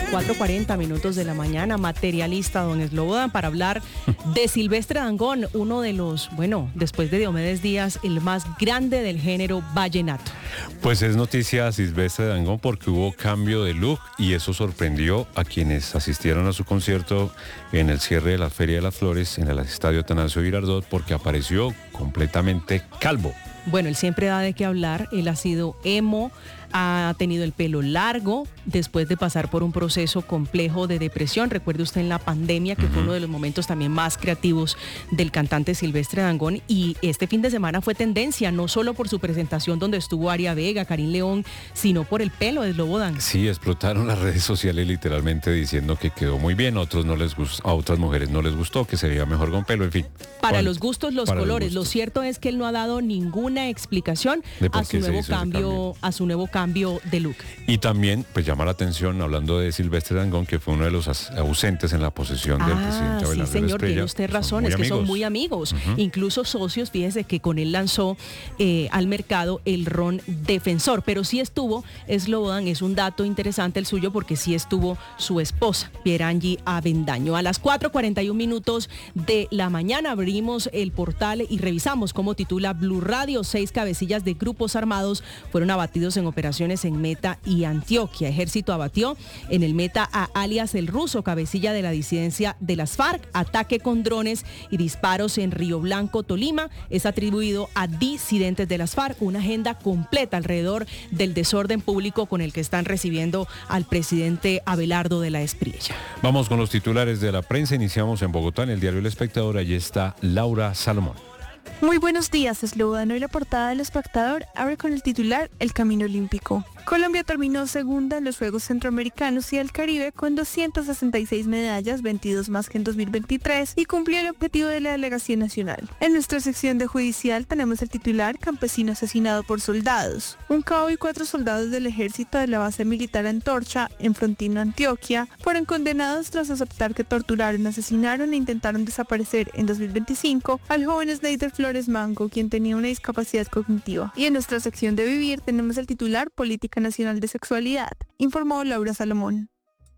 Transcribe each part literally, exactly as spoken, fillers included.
cuatro cuarenta minutos de la mañana, materialista don Slobodan, para hablar de Silvestre Dangond, uno de los, bueno, después de Diomedes Díaz, el más grande del género vallenato. Pues es noticia Silvestre Dangond porque hubo cambio de look y eso sorprendió a quienes asistieron a su concierto en el cierre de la Feria de las Flores en el Estadio Atanasio Girardot, porque apareció completamente calvo. Bueno, él siempre da de qué hablar, él ha sido emo, ha tenido el pelo largo después de pasar por un proceso complejo de depresión. Recuerde usted en la pandemia, que uh-huh. fue uno de los momentos también más creativos del cantante Silvestre Dangond, y este fin de semana fue tendencia, no solo por su presentación donde estuvo Aria Vega, Karim León, sino por el pelo de Slobodan. Sí, explotaron las redes sociales literalmente diciendo que quedó muy bien, a otros no les gustó, a otras mujeres no les gustó, que se veía mejor con pelo, en fin. Para Bueno, los gustos, los colores. Los lo cierto es que él no ha dado ninguna explicación a su nuevo cambio, a su nuevo cambio de look. Y también, pues llama la atención, hablando de Silvestre Dangond, que fue uno de los ausentes en la posesión ah, del presidente Abelardo sí, señor, tiene usted razón, es que son muy amigos, uh-huh. incluso socios. Fíjese que con él lanzó eh, al mercado el ron Defensor, pero sí estuvo Slobodan, es un dato interesante el suyo, porque sí estuvo su esposa, Pierangie Avendaño. A las cuatro cuarenta y un minutos de la mañana abrimos el portal y revisamos cómo titula Blue Radio. Seis cabecillas de grupos armados fueron abatidos en operaciones en Meta y Antioquia. Ejército abatió en el Meta a alias El Ruso, cabecilla de la disidencia de las FARC. Ataque con drones y disparos en Río Blanco, Tolima, es atribuido a disidentes de las FARC. Una agenda completa alrededor del desorden público con el que están recibiendo al presidente Abelardo de la Espriella. Vamos con los titulares de la prensa. Iniciamos en Bogotá, en el diario El Espectador. Allí está Laura Salomón. Muy buenos días, Slobodan. Hoy la portada del Espectador abre con el titular El Camino Olímpico. Colombia terminó segunda en los Juegos Centroamericanos y del Caribe con doscientas sesenta y seis medallas, veintidós más que en dos mil veintitrés, y cumplió el objetivo de la delegación nacional. En nuestra sección de judicial tenemos el titular Campesino asesinado por soldados. Un cabo y cuatro soldados del ejército de la base militar Antorcha, en Frontino, Antioquia, fueron condenados tras aceptar que torturaron, asesinaron e intentaron desaparecer en dos mil veinticinco al joven Snyder Flores Mango, quien tenía una discapacidad cognitiva. Y en nuestra sección de vivir tenemos el titular Política Nacional de Sexualidad, informó Laura Salomón.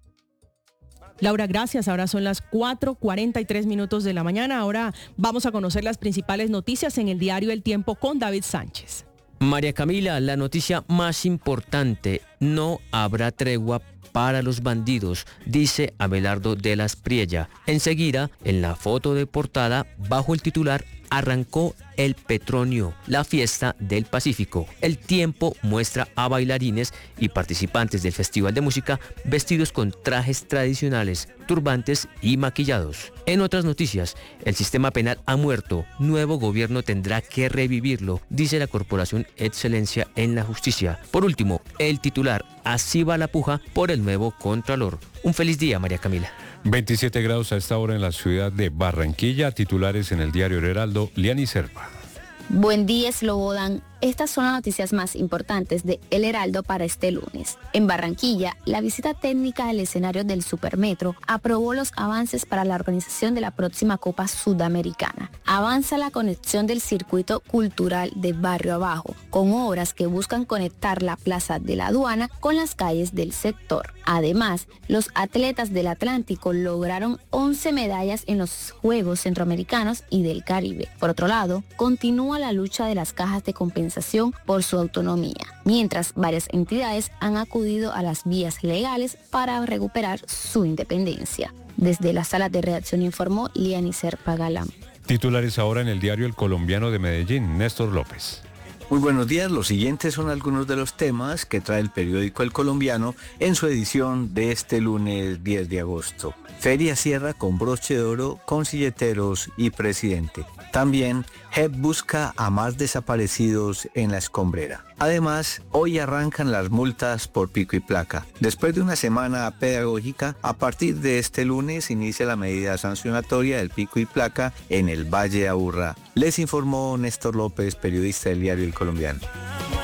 Laura, gracias. Ahora son las cuatro cuarenta y tres minutos de la mañana. Ahora vamos a conocer las principales noticias en el diario El Tiempo con David Sánchez. María Camila, la noticia más importante: no habrá tregua para los bandidos, dice Abelardo de la Espriella. Enseguida, en la foto de portada, bajo el titular Arrancó el Petronio, la fiesta del Pacífico. El Tiempo muestra a bailarines y participantes del Festival de Música vestidos con trajes tradicionales, turbantes y maquillados. En otras noticias, el sistema penal ha muerto, nuevo gobierno tendrá que revivirlo, dice la Corporación Excelencia en la Justicia. Por último, el titular, así va la puja por el nuevo Contralor. Un feliz día, María Camila. veintisiete grados a esta hora en la ciudad de Barranquilla. Titulares en el diario El Heraldo, Liani Serpa. Buen día, Slobodan. Estas son las noticias más importantes de El Heraldo para este lunes. En Barranquilla, la visita técnica del escenario del Supermetro aprobó los avances para la organización de la próxima Copa Sudamericana. Avanza la conexión del circuito cultural de Barrio Abajo, con obras que buscan conectar la Plaza de la Aduana con las calles del sector. Además, los atletas del Atlántico lograron once medallas en los Juegos Centroamericanos y del Caribe. Por otro lado, continúa la lucha de las cajas de compensación por su autonomía, mientras varias entidades han acudido a las vías legales para recuperar su independencia. Desde la sala de redacción informó Liani Serpa Galán. Titulares ahora en el diario El Colombiano de Medellín, Néstor López. Muy buenos días, los siguientes son algunos de los temas que trae el periódico El Colombiano en su edición de este lunes diez de agosto. Feria cierra con broche de oro, con silleteros y presidente. También, J E P busca a más desaparecidos en la escombrera. Además, hoy arrancan las multas por pico y placa. Después de una semana pedagógica, a partir de este lunes inicia la medida sancionatoria del pico y placa en el Valle de Aburrá. Les informó Néstor López, periodista del diario El Colombiano.